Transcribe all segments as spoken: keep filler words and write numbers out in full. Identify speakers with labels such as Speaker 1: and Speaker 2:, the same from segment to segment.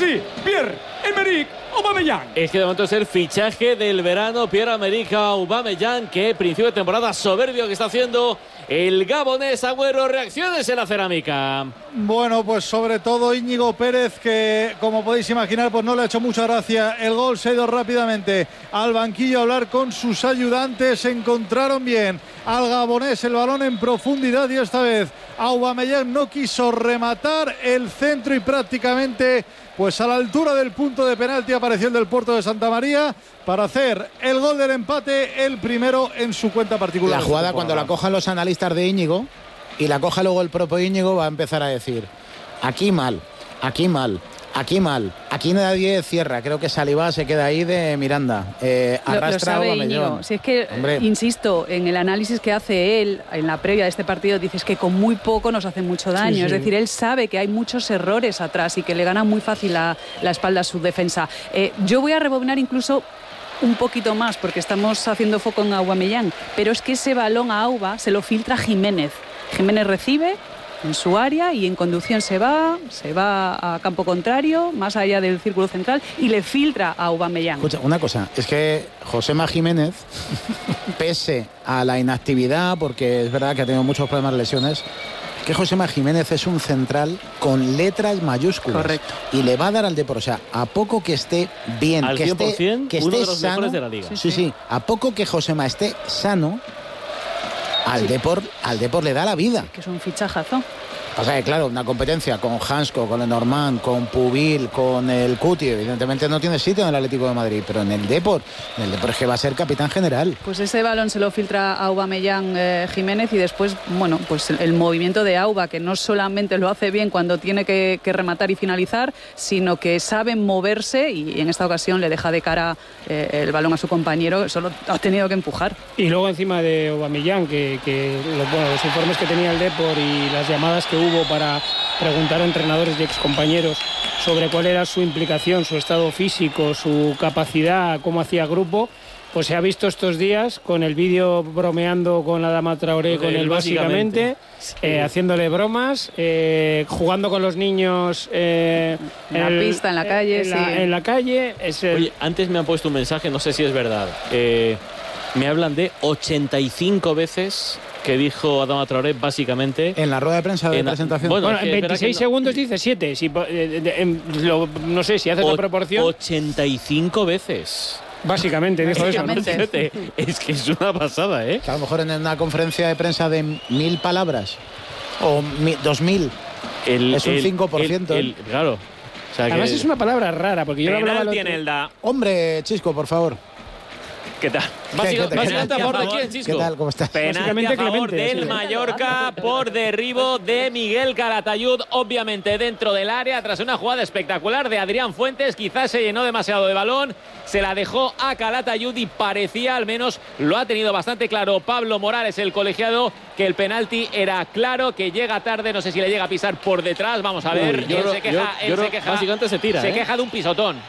Speaker 1: Sí, Pierre-Emerick Aubameyang.
Speaker 2: Es que de momento es el fichaje del verano, Pierre-Emerick Aubameyang, que principio de temporada soberbio que está haciendo el gabonés. Agüero, reacciones en la cerámica.
Speaker 3: Bueno, pues sobre todo Íñigo Pérez, que como podéis imaginar, pues no le ha hecho mucha gracia el gol. Se ha ido rápidamente al banquillo a hablar con sus ayudantes. Se encontraron bien al gabonés, el balón en profundidad, y esta vez Aubameyang no quiso rematar el centro y prácticamente pues a la altura del punto de penalti apareció el del Puerto de Santa María para hacer el gol del empate, el primero en su cuenta particular.
Speaker 4: La jugada, cuando la cojan los analistas de Íñigo y la coja luego el propio Íñigo, va a empezar a decir: aquí mal, aquí mal, aquí mal, aquí nadie cierra. Creo que Saliba se queda ahí de Miranda. Eh, arrastra
Speaker 5: lo, lo sabe Íñigo. Si es que, Hombre. insisto, en el análisis que hace él en la previa de este partido, dices que con muy poco nos hace mucho daño. Sí, sí. Es decir, él sabe que hay muchos errores atrás y que le gana muy fácil la, la espalda a su defensa. Eh, yo voy a rebobinar incluso un poquito más, porque estamos haciendo foco en Aubameyang, pero es que ese balón a Auba se lo filtra Jiménez. Jiménez recibe en su área y en conducción se va, se va a campo contrario, más allá del círculo central, y le filtra a Aubameyang.
Speaker 4: Escucha, una cosa, es que Josema Jiménez, pese a la inactividad, porque es verdad que ha tenido muchos problemas de lesiones, que Josema Jiménez es un central con letras mayúsculas.
Speaker 5: Correcto.
Speaker 4: Y le va a dar al Depor, o sea, a poco que esté bien,
Speaker 2: al
Speaker 4: que
Speaker 2: cien por ciento,
Speaker 4: esté, que
Speaker 2: uno
Speaker 4: esté
Speaker 2: de los
Speaker 4: sano,
Speaker 2: mejores de la liga.
Speaker 4: Sí, sí, sí, a poco que Josema esté sano, al sí. Depor, al Depor le da la vida.
Speaker 5: Que es un fichajazo.
Speaker 4: O sea, que claro, una competencia con Hansko, con Lenormand, con Pubil, con el Cuti, evidentemente no tiene sitio en el Atlético de Madrid, pero en el Depor, en el Depor es que va a ser capitán general.
Speaker 5: Pues ese balón se lo filtra a Aubameyang eh, Jiménez, y después, bueno, pues el, el movimiento de Auba, que no solamente lo hace bien cuando tiene que, que rematar y finalizar, sino que sabe moverse, y en esta ocasión le deja de cara eh, el balón a su compañero, solo ha tenido que empujar.
Speaker 6: Y luego encima de Aubameyang, que, que los, bueno, los informes que tenía el Depor y las llamadas que hubo para preguntar a entrenadores y excompañeros sobre cuál era su implicación, su estado físico, su capacidad, cómo hacía grupo, pues se ha visto estos días con el vídeo bromeando con la Adama Traoré, con él básicamente, sí. eh, haciéndole bromas, eh, jugando con los niños eh,
Speaker 5: en la el, pista, en la calle.
Speaker 6: En la,
Speaker 5: sí.
Speaker 6: en la calle. Es el...
Speaker 2: Oye, antes me han puesto un mensaje, no sé si es verdad. Eh, me hablan de ochenta y cinco veces que dijo Adama Traoré básicamente
Speaker 4: en la rueda de prensa de en, presentación.
Speaker 6: Bueno, bueno en veintiséis no, segundos dice siete. Si, eh, en, lo, no sé si hace la proporción.
Speaker 2: ochenta y cinco veces.
Speaker 6: Básicamente, dijo
Speaker 5: Básicamente.
Speaker 6: eso. ¿No?
Speaker 2: Es que es una pasada, ¿eh?
Speaker 4: Que a lo mejor en una conferencia de prensa de mil palabras o mi, dos mil el, es un el, cinco por ciento.
Speaker 2: El, el, claro.
Speaker 6: O sea, además que... es una palabra rara, porque yo
Speaker 7: Penalti
Speaker 6: lo hablaba
Speaker 7: en el da.
Speaker 4: Hombre, Chisco, por favor.
Speaker 7: ¿Qué tal?
Speaker 2: Básico, básicamente a favor de quién, Chisco.
Speaker 4: ¿Qué tal? ¿Cómo estás?
Speaker 7: Penalti a favor del
Speaker 6: sí.
Speaker 7: Mallorca por derribo de Miguel Calatayud, obviamente dentro del área, tras una jugada espectacular de Adrián Fuentes. Quizás se llenó demasiado de balón, se la dejó a Calatayud y parecía, al menos lo ha tenido bastante claro Pablo Morales, el colegiado, que el penalti era claro, que llega tarde, no sé si le llega a pisar por detrás, vamos a ver.
Speaker 2: Uy, yo,
Speaker 7: él se queja,
Speaker 2: yo,
Speaker 7: él
Speaker 2: yo
Speaker 7: se queja,
Speaker 2: básicamente se tira,
Speaker 7: se
Speaker 2: ¿eh?
Speaker 7: queja de un pisotón.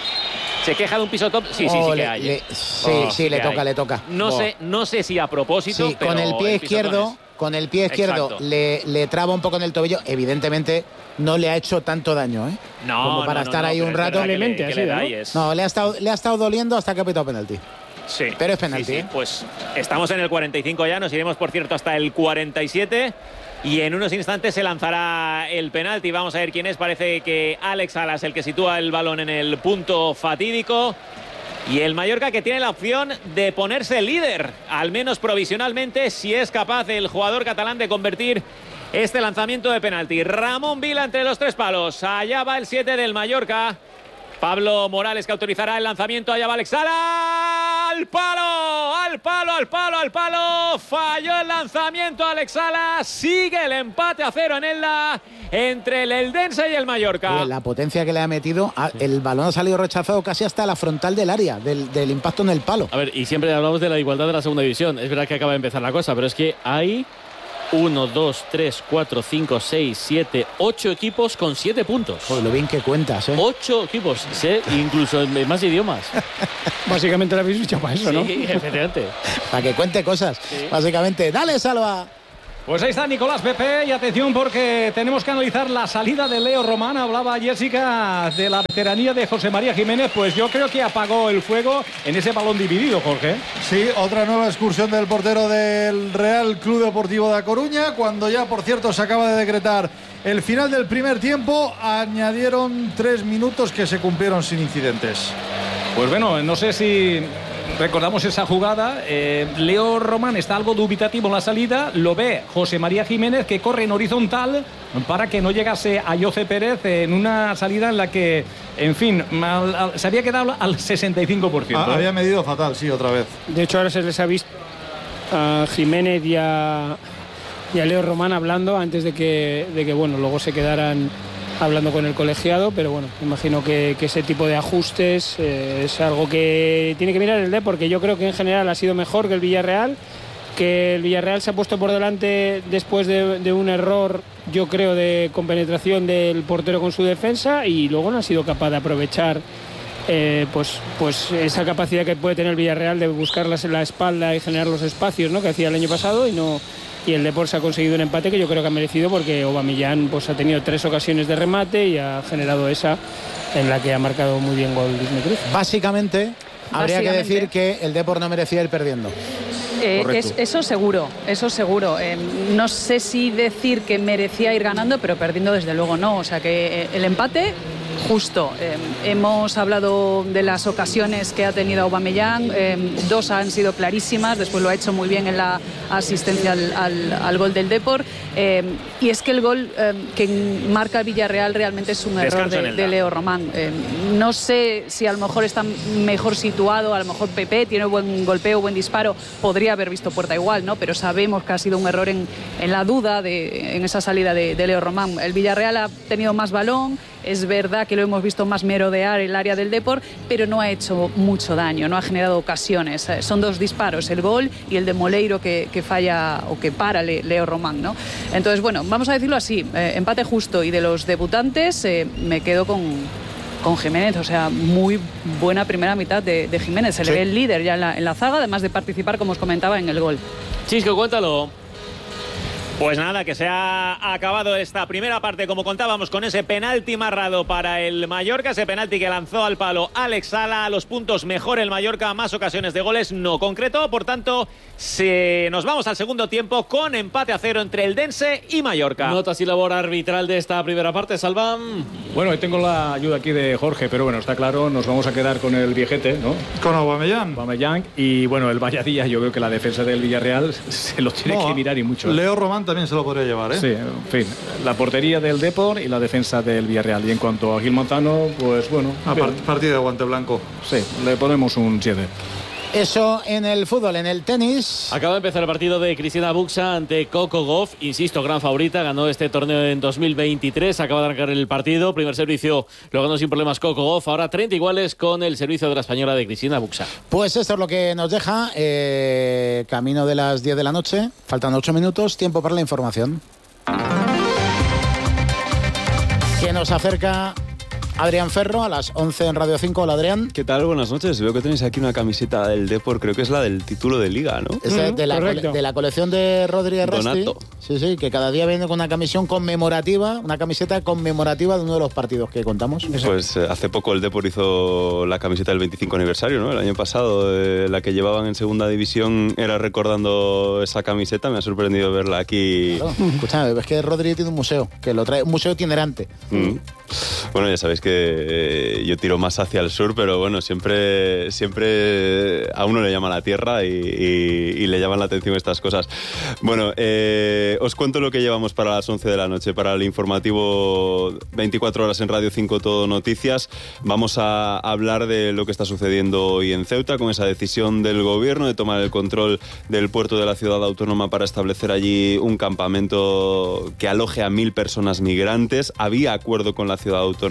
Speaker 7: Se queja de un pisotón. Sí, sí,
Speaker 4: oh,
Speaker 7: sí que
Speaker 4: le,
Speaker 7: hay.
Speaker 4: Le, sí,
Speaker 7: oh,
Speaker 4: sí,
Speaker 7: sí
Speaker 4: le
Speaker 7: que
Speaker 4: toca,
Speaker 7: hay.
Speaker 4: le toca.
Speaker 7: No
Speaker 4: oh.
Speaker 7: sé, no sé si a propósito,
Speaker 4: sí,
Speaker 7: pero
Speaker 4: con el pie
Speaker 7: el
Speaker 4: izquierdo,
Speaker 7: es...
Speaker 4: con el pie izquierdo le, le traba un poco en el tobillo. Evidentemente no le ha hecho tanto daño, ¿eh?
Speaker 7: No,
Speaker 4: como para
Speaker 7: no, no,
Speaker 4: estar
Speaker 7: no,
Speaker 4: ahí un rato.
Speaker 6: Que le, que le
Speaker 4: ¿no?
Speaker 7: Es...
Speaker 4: no, le ha estado, le ha estado doliendo hasta que ha pitado penalti.
Speaker 7: Sí,
Speaker 4: pero es penalti.
Speaker 7: Sí, sí.
Speaker 4: ¿eh?
Speaker 7: Pues estamos en el cuarenta y cinco ya, nos iremos por cierto hasta el cuarenta y siete y en unos instantes se lanzará el penalti. Vamos a ver quién es. Parece que Alex Alas, el que sitúa el balón en el punto fatídico. Y el Mallorca, que tiene la opción de ponerse líder, al menos provisionalmente, si es capaz el jugador catalán de convertir este lanzamiento de penalti. Ramón Vila entre los tres palos. Allá va el siete del Mallorca. Pablo Morales, que autorizará el lanzamiento. Allá va Alex Sala. ¡Al palo! ¡Al palo, al palo, al palo! Falló el lanzamiento Alex Sala. Sigue el empate a cero en Elda entre el Eldense y el Mallorca.
Speaker 4: La potencia que le ha metido, el balón ha salido rechazado casi hasta la frontal del área, del, del impacto en el palo.
Speaker 2: A ver, y siempre hablamos de la igualdad de la segunda división. Es verdad que acaba de empezar la cosa, pero es que hay uno, dos, tres, cuatro, cinco, seis, siete, ocho equipos con siete puntos.
Speaker 4: Joder, lo bien que cuentas, ¿eh?
Speaker 2: Ocho equipos, ¿sí? Incluso en más idiomas.
Speaker 6: Básicamente lo habéis dicho para eso, ¿no?
Speaker 2: Sí, efectivamente.
Speaker 4: Para que cuente cosas, sí. Básicamente. ¡Dale, Salva!
Speaker 1: Pues ahí está Nicolás Pepe y atención porque tenemos que analizar la salida de Leo Román. Hablaba Jessica de la veteranía de José María Jiménez, pues yo creo que apagó el fuego en ese balón dividido, Jorge.
Speaker 3: Sí, otra nueva excursión del portero del Real Club Deportivo de A Coruña, cuando ya, por cierto, se acaba de decretar el final del primer tiempo, añadieron tres minutos que se cumplieron sin incidentes.
Speaker 1: Pues bueno, no sé si recordamos esa jugada. eh, Leo Román está algo dubitativo en la salida, lo ve José María Jiménez, que corre en horizontal para que no llegase a José Pérez en una salida en la que, en fin, al, al, se había quedado al sesenta y cinco por ciento.
Speaker 3: Ah, había medido fatal, sí, otra vez.
Speaker 6: De hecho, ahora se les ha visto a Jiménez y a, y a Leo Román hablando antes de que, de que bueno, luego se quedaran hablando con el colegiado, pero bueno, imagino que, que ese tipo de ajustes eh, es algo que tiene que mirar el D, porque yo creo que en general ha sido mejor que el Villarreal, que el Villarreal se ha puesto por delante después de, de un error, yo creo, de compenetración del portero con su defensa, y luego no ha sido capaz de aprovechar eh, pues, pues esa capacidad que puede tener el Villarreal de buscarlas en la espalda y generar los espacios, ¿no?, que hacía el año pasado, y no... Y el Depor se ha conseguido un empate que yo creo que ha merecido, porque Aubameyang pues ha tenido tres ocasiones de remate y ha generado esa en la que ha marcado muy bien gol Luis Cruz.
Speaker 4: Básicamente, habría que decir que el Depor no merecía ir perdiendo.
Speaker 5: Eh, es, eso seguro, eso seguro. Eh, no sé si decir que merecía ir ganando, pero perdiendo desde luego no. O sea que eh, el empate justo. Eh, hemos hablado de las ocasiones que ha tenido Aubameyang, eh, dos han sido clarísimas, después lo ha hecho muy bien en la asistencia al, al, al gol del Depor, eh, y es que el gol eh, que marca el Villarreal realmente es un error de, de Leo Román. Eh, no sé si a lo mejor está mejor situado, a lo mejor Pepe tiene buen golpeo, buen disparo, podría haber visto puerta igual, ¿no? Pero sabemos que ha sido un error en, en la duda, de, en esa salida de, de Leo Román. El Villarreal ha tenido más balón, es verdad que lo hemos visto más merodear el área del Depor, pero no ha hecho mucho daño, no ha generado ocasiones. Son dos disparos, el gol y el de Moleiro que, que falla o que para Leo Román, ¿no? Entonces, bueno, vamos a decirlo así, eh, empate justo, y de los debutantes eh, me quedo con, con Jiménez, o sea, muy buena primera mitad de, de Jiménez, se sí. le ve el líder ya en la, en la zaga, además de participar, como os comentaba, en el gol.
Speaker 2: Chisco, cuéntalo.
Speaker 7: Pues nada, que se ha acabado esta primera parte, como contábamos, con ese penalti marrado para el Mallorca, ese penalti que lanzó al palo Alex Sala. A los puntos mejor el Mallorca, más ocasiones de goles no concretó, por tanto se... nos vamos al segundo tiempo con empate a cero entre el Dense y Mallorca.
Speaker 2: Notas y labor arbitral de esta primera parte, Salván.
Speaker 1: Bueno, tengo la ayuda aquí de Jorge, pero bueno, está claro, nos vamos a quedar con el viejete, ¿no?
Speaker 3: Con Aubameyang.
Speaker 1: Aubameyang, y bueno, el Valladilla, yo creo que la defensa del Villarreal se lo tiene no, que mirar y mucho.
Speaker 3: Leo Román también se lo podría llevar, ¿eh?
Speaker 1: Sí, en fin, la portería del Depor y la defensa del Villarreal. Y en cuanto a Gil Manzano, pues bueno,
Speaker 3: a part partido de guante blanco.
Speaker 1: Sí, le ponemos un siete.
Speaker 4: Eso en el fútbol. En el tenis,
Speaker 2: acaba de empezar el partido de Cristina Buxa ante Coco Gauff, insisto, gran favorita, ganó este torneo en dos mil veintitrés, acaba de arrancar el partido, primer servicio lo ganó sin problemas Coco Gauff, ahora treinta iguales con el servicio de la española de Cristina Buxa.
Speaker 4: Pues esto es lo que nos deja eh, camino de las diez de la noche, faltan ocho minutos, tiempo para la información que nos acerca Adrián Ferro a las once en Radio cinco. Hola, Adrián.
Speaker 8: ¿Qué tal? Buenas noches. Veo que tenéis aquí una camiseta del Depor, creo que es la del título de Liga, ¿no?
Speaker 4: Es de, de, la, cole, de la colección de Rodríguez Rasti. Sí, sí, que cada día viene con una camisón conmemorativa, una camiseta conmemorativa de uno de los partidos que contamos.
Speaker 8: Pues eh, hace poco el Depor hizo la camiseta del veinticinco aniversario, ¿no? El año pasado, eh, la que llevaban en segunda división era recordando esa camiseta. Me ha sorprendido verla aquí.
Speaker 4: Claro. Escúchame, es que Rodríguez tiene un museo, que lo trae, un museo itinerante.
Speaker 8: Mm. Bueno, ya sabéis que eh, yo tiro más hacia el sur, pero bueno, siempre, siempre a uno le llama la tierra y, y, y le llaman la atención estas cosas. Bueno, eh, os cuento lo que llevamos para las once de la noche, para el informativo veinticuatro horas en Radio cinco Todo Noticias. Vamos a hablar de lo que está sucediendo hoy en Ceuta, con esa decisión del gobierno de tomar el control del puerto de la ciudad autónoma para establecer allí un campamento que aloje a mil personas migrantes. Había acuerdo con la ciudad autónoma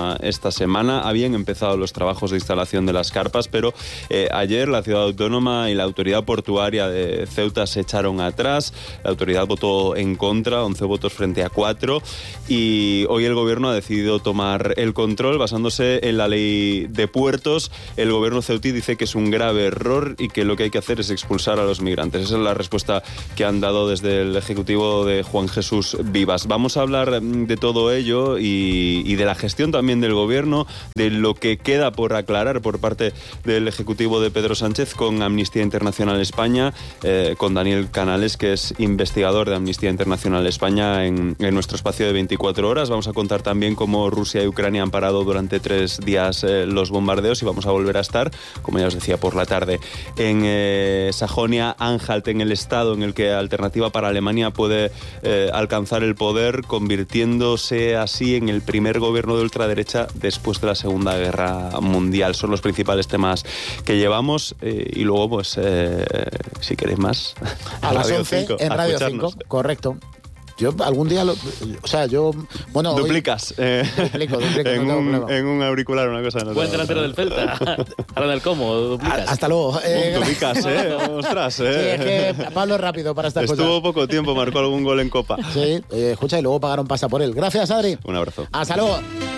Speaker 8: esta, esta semana. Habían empezado los trabajos de instalación de las carpas, pero eh, ayer la ciudad autónoma y la autoridad portuaria de Ceuta se echaron atrás. La autoridad votó en contra, once votos frente a cuatro, y hoy el gobierno ha decidido tomar el control basándose en la ley de puertos. El gobierno ceutí dice que es un grave error y que lo que hay que hacer es expulsar a los migrantes. Esa es la respuesta que han dado desde el ejecutivo de Juan Jesús Vivas. Vamos a hablar de todo ello y, y de la gestión también del gobierno, de lo que queda por aclarar por parte del ejecutivo de Pedro Sánchez con Amnistía Internacional España, eh, con Daniel Canales, que es investigador de Amnistía Internacional España en, en nuestro espacio de veinticuatro horas. Vamos a contar también cómo Rusia y Ucrania han parado durante tres días eh, los bombardeos, y vamos a volver a estar, como ya os decía, por la tarde en eh, Sajonia-Anhalt, en el estado en el que Alternativa para Alemania puede eh, alcanzar el poder, convirtiéndose así en el primer gobierno de ultraderecha después de la Segunda Guerra Mundial. Son los principales temas que llevamos eh, y luego, pues, eh, si queréis más,
Speaker 4: a las once en Radio cinco, correcto. Yo algún día, lo, o sea, yo, bueno...
Speaker 8: Duplicas.
Speaker 4: Hoy, eh, duplico, duplico,
Speaker 8: en,
Speaker 4: no
Speaker 8: un, en un auricular, una cosa. No
Speaker 2: Buen delantero del Celta. Ahora del cómo, duplicas.
Speaker 4: Hasta luego. Eh,
Speaker 8: duplicas, ¿eh? Ostras, ¿eh?
Speaker 4: Sí, es que Pablo es rápido para estas
Speaker 8: Estuvo
Speaker 4: cosas.
Speaker 8: Estuvo poco tiempo, marcó algún gol en Copa.
Speaker 4: Sí, eh, escucha, y luego pagaron pasta por él. Gracias, Adri.
Speaker 8: Un abrazo.
Speaker 4: Hasta luego.